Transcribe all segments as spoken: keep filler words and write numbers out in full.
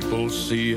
People see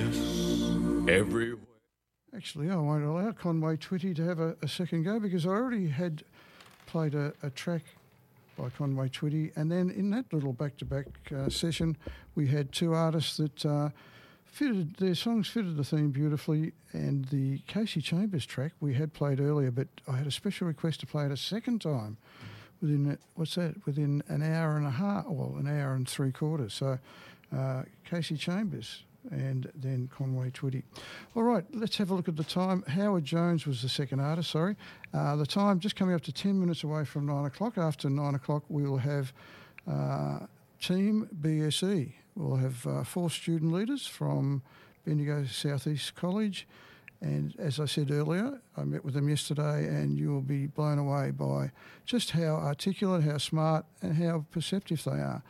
us everywhere. Actually, I won't allow Conway Twitty to have a, a second go because I already had played a, a track by Conway Twitty, and then in that little back-to-back uh, session, we had two artists that uh, fitted their songs fitted the theme beautifully. And the Casey Chambers track we had played earlier, but I had a special request to play it a second time within what's that? Within an hour and a half, well, an hour and three quarters. So, uh, Casey Chambers. And then Conway Twitty. All right, let's have a look at the time. Howard Jones was the second artist, sorry. Uh, the time just coming up to ten minutes away from nine o'clock. After nine o'clock, we will have uh, Team B S E. We'll have uh, four student leaders from Bendigo Southeast College. And as I said earlier, I met with them yesterday, and you will be blown away by just how articulate, how smart, and how perceptive they are.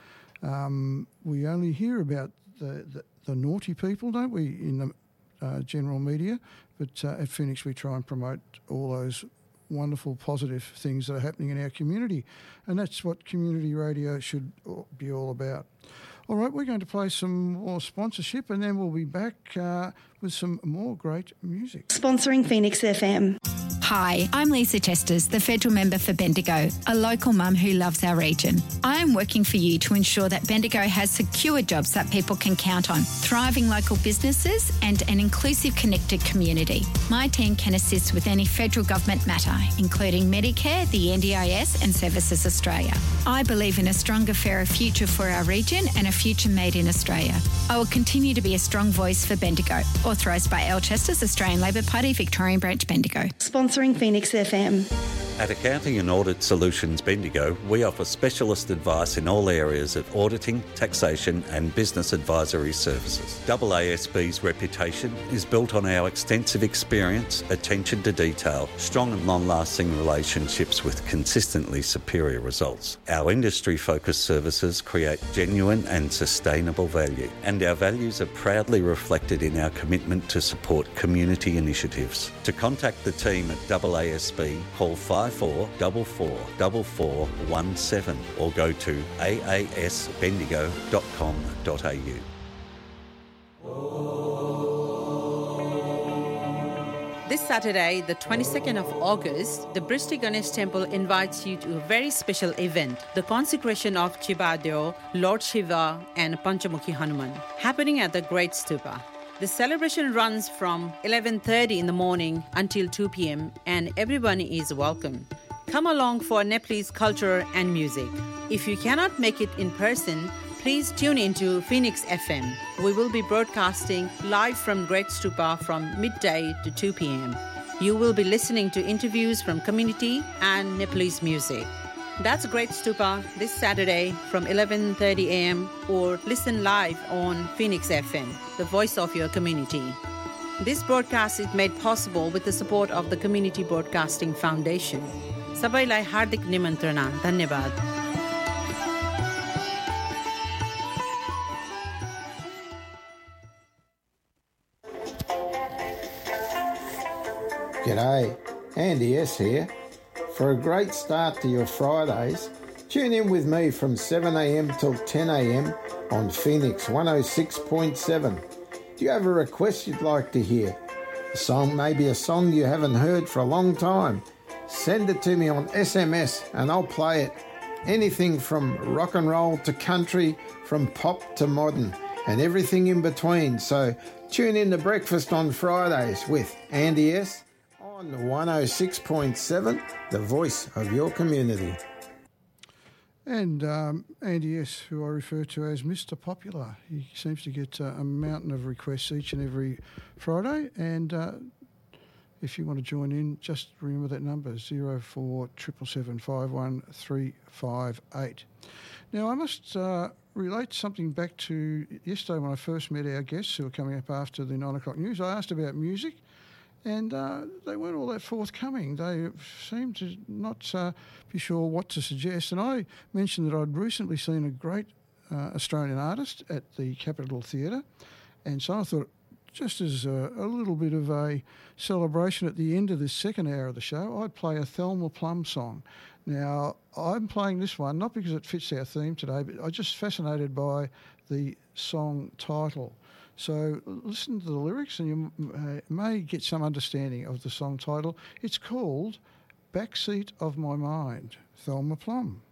Um, we only hear about the, the the naughty people, don't we, in the uh, general media? But uh, at Phoenix we try and promote all those wonderful positive things that are happening in our community. And that's what community radio should be all about. All right, we're going to play some more sponsorship and then we'll be back uh, with some more great music. Sponsoring Phoenix F M. Hi, I'm Lisa Chesters, the federal member for Bendigo, a local mum who loves our region. I am working for you to ensure that Bendigo has secure jobs that people can count on, thriving local businesses and an inclusive, connected community. My team can assist with any federal government matter, including Medicare, the N D I S and Services Australia. I believe in a stronger, fairer future for our region and a future made in Australia. I will continue to be a strong voice for Bendigo. Authorised by Al Chesters, Australian Labor Party, Victorian Branch, Bendigo. Sponsoring Phoenix F M. At Accounting and Audit Solutions Bendigo, we offer specialist advice in all areas of auditing, taxation and business advisory services. A A S B's reputation is built on our extensive experience, attention to detail, strong and long-lasting relationships with consistently superior results. Our industry-focused services create genuine and sustainable value, and our values are proudly reflected in our commitment to support community initiatives. To contact the team at A A S B, call five four four four four four one seven or go to a a s bendigo dot com dot a u. This Saturday, the twenty-second of August, the Bristol Ganesh Temple invites you to a very special event, the consecration of Chibadeo, Lord Shiva and Panchamukhi Hanuman, happening at the Great Stupa. The celebration runs from eleven thirty in the morning until two p.m. and everyone is welcome. Come along for Nepalese culture and music. If you cannot make it in person, please tune into Phoenix F M. We will be broadcasting live from Great Stupa from midday to two p.m. You will be listening to interviews from community and Nepalese music. That's Great Stupa this Saturday from eleven thirty a.m. or listen live on Phoenix F M, the voice of your community. This broadcast is made possible with the support of the Community Broadcasting Foundation. Sabailai hardik nimantrana. Dhanyabad. G'day, Andy S here. For a great start to your Fridays, tune in with me from seven a.m. till ten a.m. on Phoenix one oh six point seven. Do you have a request you'd like to hear? A song, maybe a song you haven't heard for a long time? Send it to me on S M S and I'll play it. Anything from rock and roll to country, from pop to modern, and everything in between. So tune in to Breakfast on Fridays with Andy S. on one oh six point seven, the voice of your community. And um, Andy S., who I refer to as Mister Popular. He seems to get uh, a mountain of requests each and every Friday. And uh, if you want to join in, just remember that number, zero four seven seven five one three five eight. Now, I must uh, relate something back to yesterday when I first met our guests who were coming up after the nine o'clock news. I asked about music. And uh, they weren't all that forthcoming. They seemed to not uh, be sure what to suggest. And I mentioned that I'd recently seen a great uh, Australian artist at the Capitol Theatre. And so I thought, just as a, a little bit of a celebration at the end of this second hour of the show, I'd play a Thelma Plum song. Now, I'm playing this one, not because it fits our theme today, but I'm just fascinated by the song title. So listen to the lyrics and you uh, may get some understanding of the song title. It's called Backseat of My Mind, Thelma Plum.